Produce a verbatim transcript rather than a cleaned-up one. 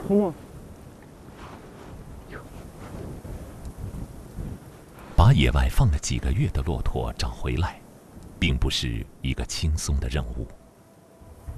头吗？ 把野外放了几个月的骆驼找回来，并不是一个轻松的任务。